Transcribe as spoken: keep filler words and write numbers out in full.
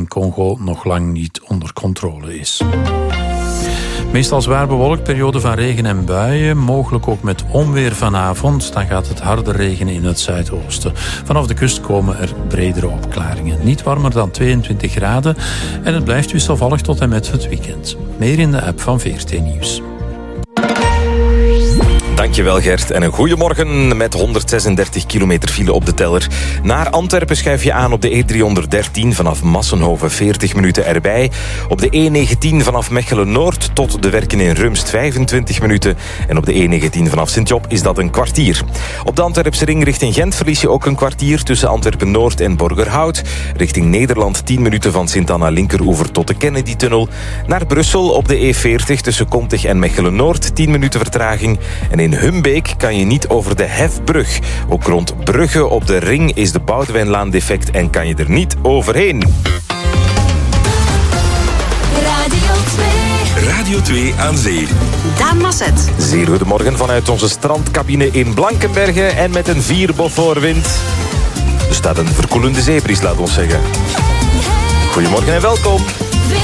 in Congo nog lang niet onder controle is. Meestal zwaar bewolkt, periode van regen en buien. Mogelijk ook met onweer vanavond. Dan gaat het harder regenen in het zuidoosten. Vanaf de kust komen er bredere opklaringen. Niet warmer dan tweeëntwintig graden. En het blijft wisselvallig tot en met het weekend. Meer in de app van V R T Nieuws. Dankjewel Gert en een goeiemorgen met honderdzesendertig kilometer file op de teller. Naar Antwerpen schuif je aan op de E driehonderddertien vanaf Massenhoven veertig minuten erbij. Op de E negentien vanaf Mechelen-Noord tot de werken in Rumst vijfentwintig minuten. En op de E negentien vanaf Sint-Job is dat een kwartier. Op de Antwerpse ring richting Gent verlies je ook een kwartier tussen Antwerpen-Noord en Borgerhout. Richting Nederland tien minuten van Sint-Anna Linkeroever tot de Kennedy-tunnel. Naar Brussel op de E veertig tussen Kontig en Mechelen-Noord tien minuten vertraging. En in Humbeek kan je niet over de Hefbrug. Ook rond Brugge op de ring is de Boudewijnlaan defect en kan je er niet overheen. Radio twee. Radio twee aan zee. Daan Masset. Zeer goedemorgen vanuit onze strandcabine in Blankenberge en met een vier voorwind. Er staat een verkoelende zeebries, laat ons zeggen. Goedemorgen en welkom. V